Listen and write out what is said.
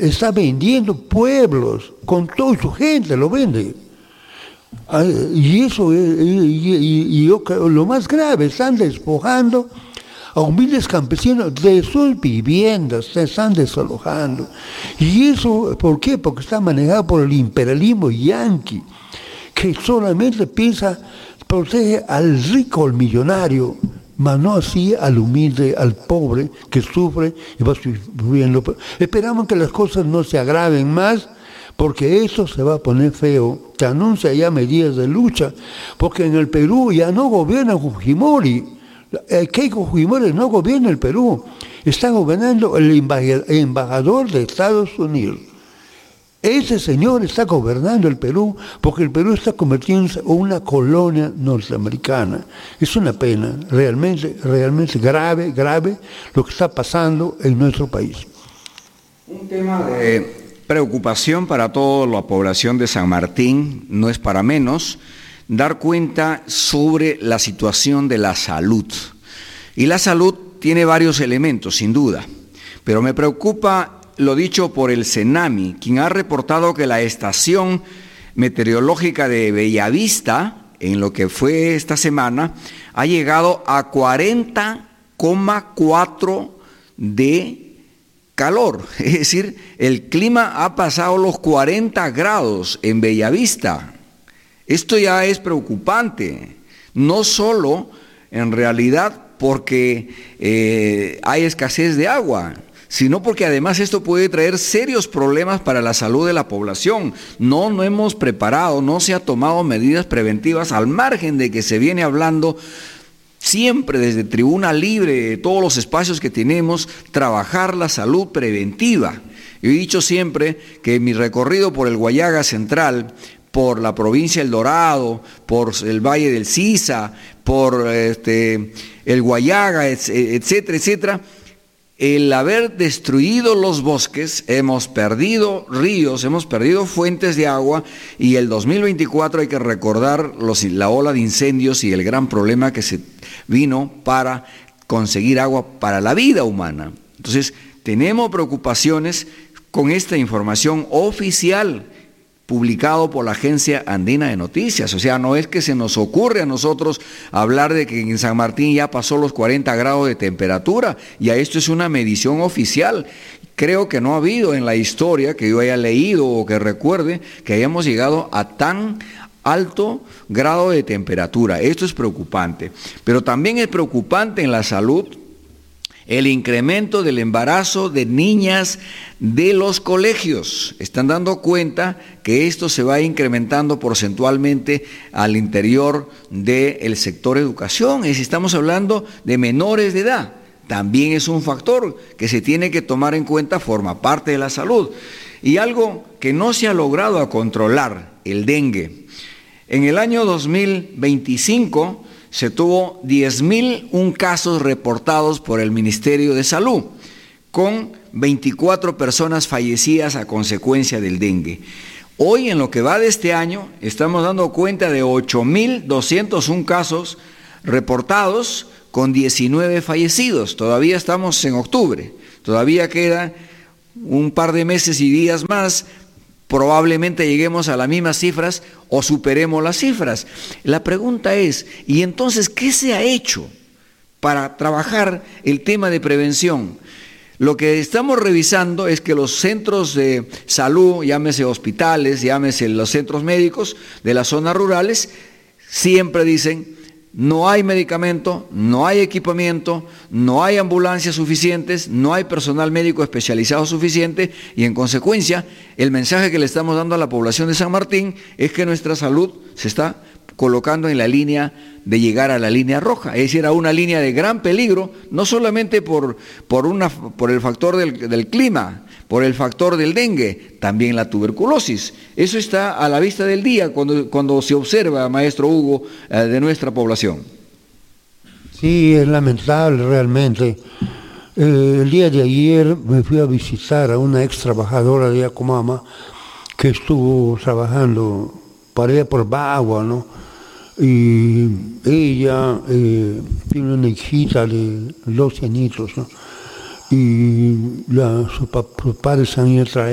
está vendiendo pueblos, con toda su gente lo vende. Y eso lo más grave, están despojando a humildes campesinos de sus viviendas, se están desalojando. Y eso, ¿por qué? Porque está manejado por el imperialismo yanqui, que solamente protege al rico, al millonario, mas no así al humilde, al pobre, que sufre y va sufriendo. Esperamos que las cosas no se agraven más, porque eso se va a poner feo. Se anuncia ya medidas de lucha, porque en el Perú ya no gobierna Fujimori. Keiko Fujimori no gobierna el Perú, está gobernando el embajador de Estados Unidos. Ese señor está gobernando el Perú porque el Perú está convirtiéndose en una colonia norteamericana. Es una pena, realmente grave lo que está pasando en nuestro país. Un tema de preocupación para toda la población de San Martín, no es para menos, dar cuenta sobre la situación de la salud. Y la salud tiene varios elementos, sin duda, pero me preocupa lo dicho por el CENAMI, quien ha reportado que la estación meteorológica de Bellavista, en lo que fue esta semana, ha llegado a 40,4 de calor. Es decir, el clima ha pasado los 40 grados en Bellavista. Esto ya es preocupante, no solo en realidad porque hay escasez de agua, sino porque además esto puede traer serios problemas para la salud de la población. No hemos preparado, no se ha tomado medidas preventivas, al margen de que se viene hablando siempre desde Tribuna Libre, de todos los espacios que tenemos, trabajar la salud preventiva. Yo he dicho siempre que en mi recorrido por el Guayaga Central, por la provincia del Dorado, por el Valle del Sisa, por el Guayaga, etcétera, etcétera, el haber destruido los bosques, hemos perdido ríos, hemos perdido fuentes de agua, y el 2024 hay que recordar la ola de incendios y el gran problema que se vino para conseguir agua para la vida humana. Entonces, tenemos preocupaciones con esta información oficial publicado por la Agencia Andina de Noticias. O sea, no es que se nos ocurre a nosotros hablar de que en San Martín ya pasó los 40 grados de temperatura, ya esto es una medición oficial. Creo que no ha habido en la historia que yo haya leído o que recuerde que hayamos llegado a tan alto grado de temperatura. Esto es preocupante, pero también es preocupante en la salud el incremento del embarazo de niñas de los colegios. Están dando cuenta que esto se va incrementando porcentualmente al interior del sector educación. Es decir, estamos hablando de menores de edad. También es un factor que se tiene que tomar en cuenta, forma parte de la salud. Y algo que no se ha logrado controlar, el dengue. En el año 2025, se tuvo 10.001 casos reportados por el Ministerio de Salud, con 24 personas fallecidas a consecuencia del dengue. Hoy, en lo que va de este año, estamos dando cuenta de 8.201 casos reportados con 19 fallecidos. Todavía estamos en octubre, todavía quedan un par de meses y días más. Probablemente lleguemos a las mismas cifras o superemos las cifras. La pregunta es, ¿y entonces qué se ha hecho para trabajar el tema de prevención? Lo que estamos revisando es que los centros de salud, llámese hospitales, llámese los centros médicos de las zonas rurales, siempre dicen: no hay medicamento, no hay equipamiento, no hay ambulancias suficientes, no hay personal médico especializado suficiente, y en consecuencia el mensaje que le estamos dando a la población de San Martín es que nuestra salud se está colocando en la línea de llegar a la línea roja, es decir, a una línea de gran peligro, no solamente por el factor del clima, por el factor del dengue, también la tuberculosis. Eso está a la vista del día cuando se observa, maestro Hugo, de nuestra población. Sí, es lamentable realmente. El día de ayer me fui a visitar a una ex trabajadora de Yacumama que estuvo trabajando para allá por Bagua, ¿no? Y ella tiene una hijita de 12 añitos, ¿no? Y sus padres han ido a traer